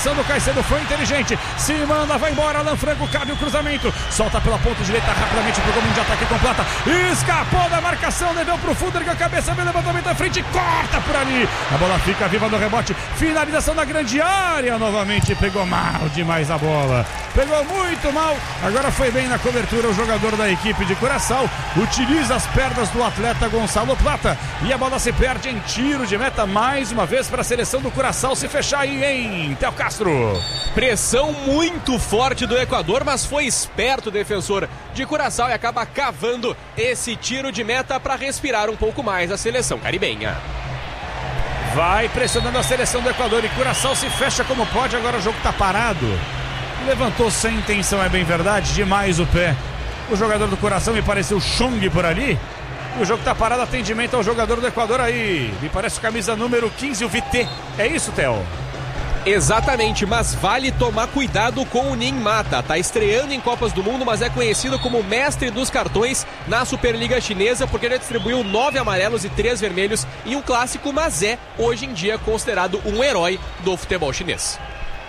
pensando, o Caicedo foi inteligente, se manda, vai embora, Alan Franco, cabe o cruzamento, solta pela ponta direita rapidamente pro domínio de ataque completa, escapou da marcação, levou pro fundo, ergueu a cabeça, vem levantamento à frente, corta por ali, a bola fica viva no rebote, finalização da grande área, novamente pegou mal demais a bola, pegou muito mal, agora foi bem na cobertura o jogador da equipe de Curaçao, utiliza as pernas do atleta Gonçalo Plata, e a bola se perde em tiro de meta, mais uma vez para a seleção do Curaçao se fechar aí, hein, Theo Castro? Pressão muito forte do Equador, mas foi esperto o defensor de Curaçao e acaba cavando esse tiro de meta para respirar um pouco mais a seleção caribenha. Vai pressionando a seleção do Equador e Curaçao se fecha como pode, agora o jogo tá parado. Levantou sem intenção, é bem verdade, demais o pé. O jogador do Curaçao me pareceu Chong por ali. O jogo tá parado, atendimento ao jogador do Equador aí. Me parece camisa número 15, o VT. É isso, Theo? Exatamente, mas vale tomar cuidado com o Nin Mata. Tá estreando em Copas do Mundo, mas é conhecido como mestre dos cartões na Superliga Chinesa, porque ele distribuiu 9 amarelos e 3 vermelhos em um clássico, mas é, hoje em dia, considerado um herói do futebol chinês.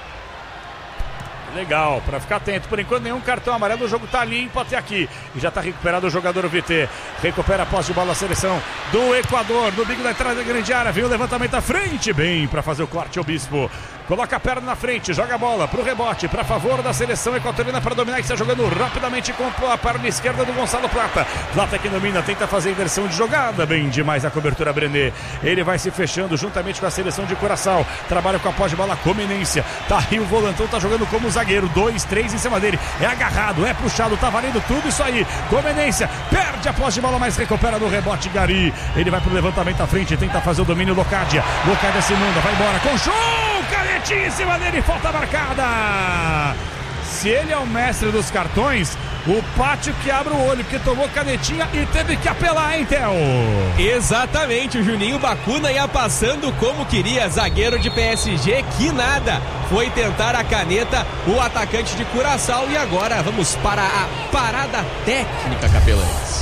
Legal, para ficar atento. Por enquanto, nenhum cartão amarelo. O jogo tá limpo até aqui. E já tá recuperado o jogador VT. Recupera a posse de bola a seleção do Equador. No bico da entrada da grande área. Vem o levantamento à frente. Bem para fazer o corte, o Bispo. Coloca a perna na frente, joga a bola pro rebote, para favor da seleção equatoriana para dominar, que está jogando rapidamente com a perna esquerda do Gonçalo Plata. Plata que domina, tenta fazer inversão de jogada, bem demais a cobertura Brené. Ele vai se fechando juntamente com a seleção de Curaçao. Trabalha com a pós de bola com eminência. Tá aí o volantão, tá jogando como zagueiro. 2, 3 em cima dele. É agarrado, é puxado, tá valendo tudo isso aí. Com eminência, perde a pós de bola, mas recupera no rebote Gari. Ele vai pro levantamento à frente, tenta fazer o domínio Locadia. Locadia se manda, vai embora com show! Canetinha em cima dele, falta marcada. Se ele é o mestre dos cartões, o Pátio que abre o olho, porque tomou canetinha e teve que apelar, hein, Theo? Exatamente, o Juninho Bacuna ia passando como queria, zagueiro de PSG, que nada, foi tentar a caneta, o atacante de Curaçao, e agora vamos para a parada técnica, capelães.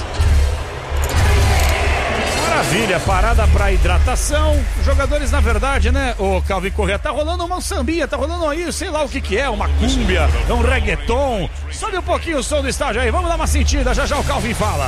Maravilha, parada para hidratação. Jogadores, na verdade, né, o Calvin Correa, tá rolando uma sambinha, tá rolando aí, sei lá o que é, uma cúmbia, um reggaeton. Sobe um pouquinho o som do estádio aí, vamos dar uma sentida, já já o Calvin fala.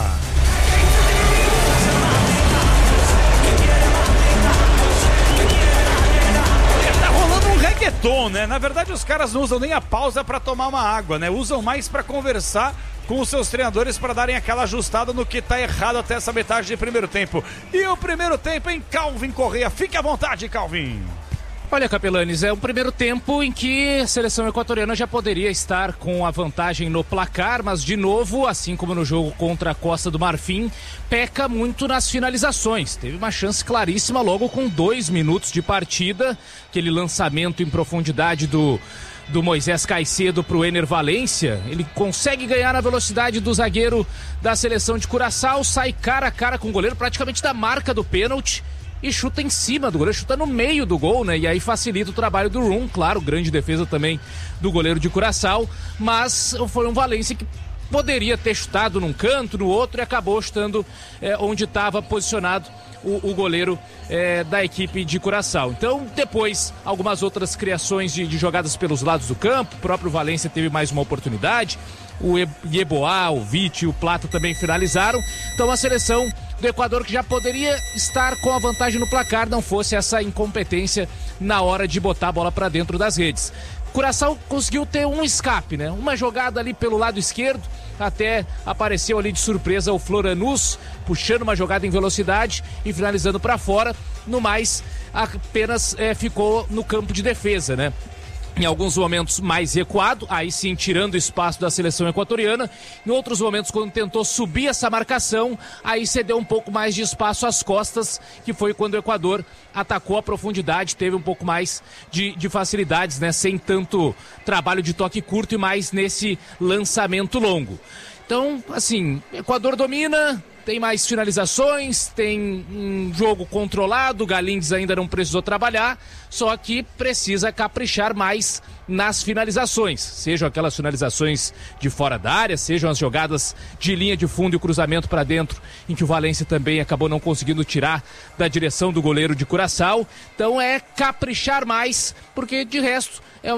Tá rolando um reggaeton, né? Na verdade, os caras não usam nem a pausa para tomar uma água, né? Usam mais para conversar com os seus treinadores para darem aquela ajustada no que tá errado até essa metade de primeiro tempo. E o primeiro tempo em Calvin Correa. Fique à vontade, Calvin. Olha, Capelanes, é um primeiro tempo em que a seleção equatoriana já poderia estar com a vantagem no placar, mas de novo, assim como no jogo contra a Costa do Marfim, peca muito nas finalizações. Teve uma chance claríssima logo com 2 minutos de partida, aquele lançamento em profundidade do Moisés Caicedo pro Ener Valência. Ele consegue ganhar na velocidade do zagueiro da seleção de Curaçao, sai cara a cara com o goleiro, praticamente da marca do pênalti, e chuta em cima do goleiro, chuta no meio do gol, né? E aí facilita o trabalho do Rum, claro, grande defesa também do goleiro de Curaçao, mas foi um Valência que poderia ter chutado num canto, no outro, e acabou chutando onde estava posicionado o goleiro da equipe de Curaçao. Então, depois, algumas outras criações de jogadas pelos lados do campo, o próprio Valência teve mais uma oportunidade, o Yeboah, o Vite e o Plata também finalizaram. Então, a seleção do Equador, que já poderia estar com a vantagem no placar, não fosse essa incompetência na hora de botar a bola para dentro das redes. Curaçao conseguiu ter um escape, né? Uma jogada ali pelo lado esquerdo, até apareceu ali de surpresa o Floranus, puxando uma jogada em velocidade e finalizando para fora. No mais, apenas ficou no campo de defesa, né? Em alguns momentos mais recuado, aí sim tirando espaço da seleção equatoriana. Em outros momentos, quando tentou subir essa marcação, aí cedeu um pouco mais de espaço às costas, que foi quando o Equador atacou a profundidade, teve um pouco mais de facilidades, né? Sem tanto trabalho de toque curto e mais nesse lançamento longo. Então, assim, Equador domina, tem mais finalizações, tem um jogo controlado, o Galíndez ainda não precisou trabalhar, só que precisa caprichar mais nas finalizações, sejam aquelas finalizações de fora da área, sejam as jogadas de linha de fundo e o cruzamento para dentro, em que o Valência também acabou não conseguindo tirar da direção do goleiro de Curaçao. Então é caprichar mais, porque de resto